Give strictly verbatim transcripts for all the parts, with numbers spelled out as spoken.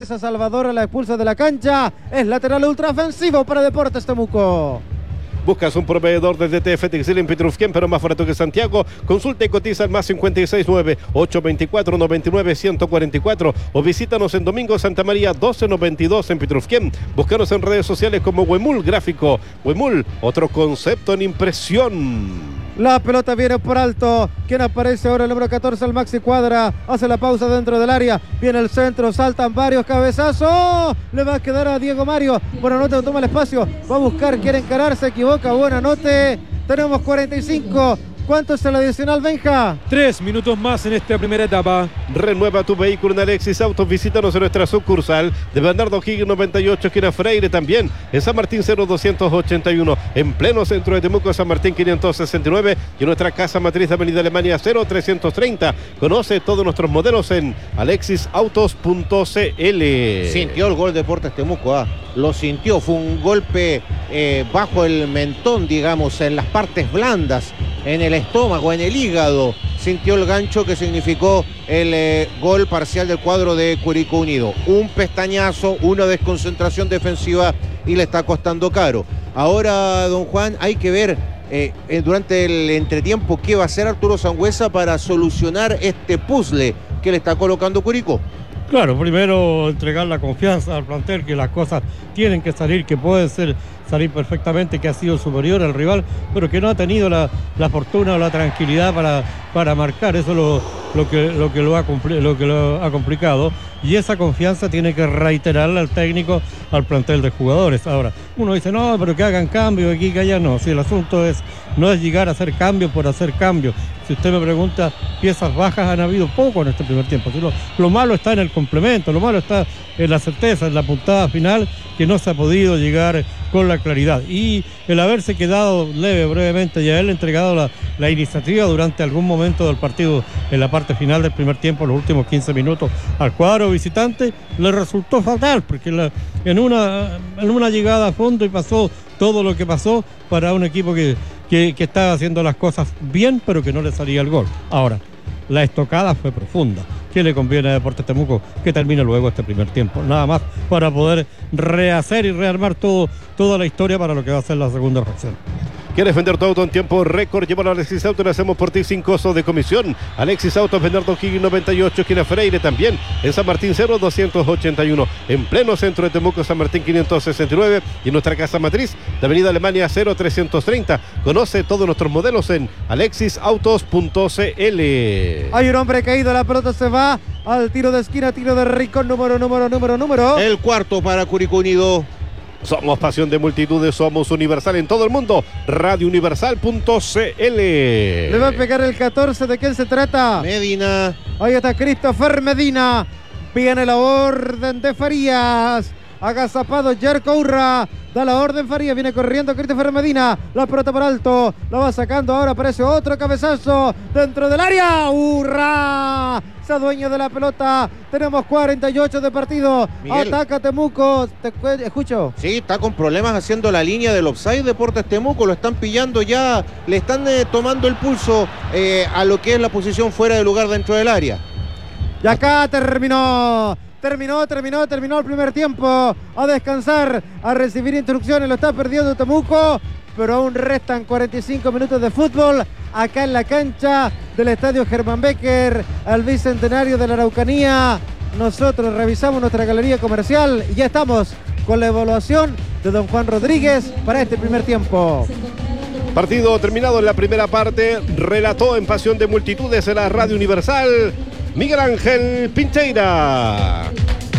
Fuerza Salvador la expulsa de la cancha. Es lateral ultraofensivo para Deportes Temuco. Buscas un proveedor de D T F Textil en Petrufquén, pero más barato que Santiago. Consulta y cotiza al más cincuenta y seis nueve, ocho veinticuatro, noventa y nueve, ciento cuarenta y cuatro o visítanos en Domingo Santa María doce noventa y dos en Petrufquén. Búscanos en redes sociales como Huemul Gráfico. Huemul, otro concepto en impresión. La pelota viene por alto. ¿Quién aparece ahora? El número catorce, el Maxi Cuadra. Hace la pausa dentro del área. Viene el centro, saltan varios cabezazos. Le va a quedar a Diego Mario. Buena nota, toma el espacio. Va a buscar, quiere encarar, se equivoca. Buena nota. Tenemos cuarenta y cinco. ¿Cuánto es el adicional, Benja? Tres minutos más en esta primera etapa. Renueva tu vehículo en Alexis Autos. Visítanos en nuestra sucursal de Bernardo O'Higgins noventa y ocho, esquina Freire, también en San Martín cero doscientos ochenta y uno, en pleno centro de Temuco, San Martín quinientos sesenta y nueve, y en nuestra casa matriz de Avenida Alemania cero trescientos treinta. Conoce todos nuestros modelos en alexis autos punto c l. Sintió el gol Deportes Temuco, ah. Lo sintió, fue un golpe eh, bajo el mentón, digamos, en las partes blandas, en el estómago, en el hígado. Sintió el gancho que significó el eh, gol parcial del cuadro de Curicó Unido. Un pestañazo, una desconcentración defensiva y le está costando caro. Ahora, don Juan, hay que ver eh, eh, durante el entretiempo qué va a hacer Arturo Sangüesa para solucionar este puzzle que le está colocando Curicó. Claro, primero entregar la confianza al plantel, que las cosas tienen que salir, que pueden ser, salir perfectamente, que ha sido superior al rival, pero que no ha tenido la, la fortuna o la tranquilidad para, para marcar. Eso es lo, lo, que, lo, que lo, ha compli- lo que lo ha complicado, y esa confianza tiene que reiterarla al técnico, al plantel de jugadores. Ahora, uno dice, no, pero que hagan cambios aquí, que allá no. Si el asunto es, no es llegar a hacer cambios por hacer cambios. Si usted me pregunta, piezas bajas han habido poco en este primer tiempo. Si lo, lo malo está en el complemento, lo malo está en la certeza, en la puntada final, que no se ha podido llegar con la claridad. Y el haberse quedado leve brevemente y haberle entregado la, la iniciativa durante algún momento del partido, en la parte final del primer tiempo, los últimos quince minutos, al cuadro visitante, le resultó fatal, porque la, en, una, en una llegada a fondo y pasó todo lo que pasó para un equipo que, que, que estaba haciendo las cosas bien, pero que no le salía el gol. Ahora, la estocada fue profunda. ¿Qué le conviene a Deportes Temuco? Que termine luego este primer tiempo. Nada más para poder rehacer y rearmar todo, toda la historia para lo que va a ser la segunda reacción. ¿Quieres vender tu auto en tiempo récord? Llévalo a Alexis Autos, lo hacemos por ti sin costo de comisión. Alexis Autos, Bernardo O'Higgins noventa y ocho, esquina Freire, también en San Martín cero doscientos ochenta y uno, en pleno centro de Temuco, San Martín quinientos sesenta y nueve, y en nuestra casa matriz de Avenida Alemania cero trescientos treinta. Conoce todos nuestros modelos en alexis autos punto c l. Hay un hombre caído, la pelota se va al tiro de esquina, tiro de rincón, número, número, número, número. El cuarto para Curicó Unido. Somos pasión de multitudes, somos Universal en todo el mundo. radio universal punto c l. Le va a pegar el catorce, ¿de quién se trata? Medina. Ahí está Christopher Medina. Viene la orden de Farías. Agazapado Jerko Urra. Da la orden Farías, viene corriendo Christopher Medina. La pelota por alto, la va sacando ahora, aparece otro cabezazo dentro del área. Urra se adueña de la pelota. Tenemos cuarenta y ocho de partido. Miguel. Ataca Temuco. Te escucho. Sí, está con problemas haciendo la línea del offside Deportes Temuco. Lo están pillando ya. Le están eh, tomando el pulso eh, a lo que es la posición fuera de lugar dentro del área. Y acá terminó. Terminó, terminó, terminó el primer tiempo. A descansar, a recibir instrucciones. Lo está perdiendo Temuco, pero aún restan cuarenta y cinco minutos de fútbol acá en la cancha del Estadio Germán Becker, al Bicentenario de la Araucanía. Nosotros revisamos nuestra galería comercial y ya estamos con la evaluación de don Juan Rodríguez para este primer tiempo. Partido terminado en la primera parte. Relató en Pasión de Multitudes en la Radio Universal Miguel Ángel Pincheira.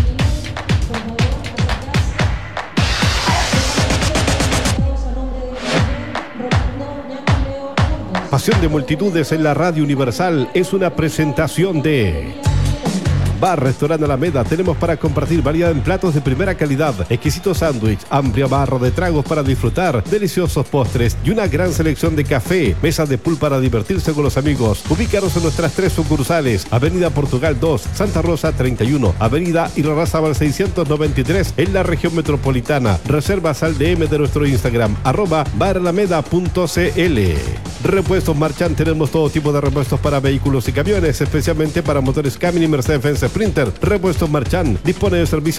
Pasión de Multitudes en la Radio Universal es una presentación de Bar Restaurante Alameda. Tenemos para compartir variedad en platos de primera calidad, exquisito sándwich, amplia barra de tragos para disfrutar, deliciosos postres y una gran selección de café, mesas de pool para divertirse con los amigos. Ubícanos en nuestras tres sucursales: Avenida Portugal dos, Santa Rosa treinta y uno, Avenida Irarrázaval seiscientos noventa y tres en la región metropolitana. Reservas al D M de nuestro Instagram, arroba baralameda punto c l. Repuestos Marchand, tenemos todo tipo de repuestos para vehículos y camiones, especialmente para motores Camry, Mercedes-Benz Sprinter. Repuestos Marchand dispone de servicio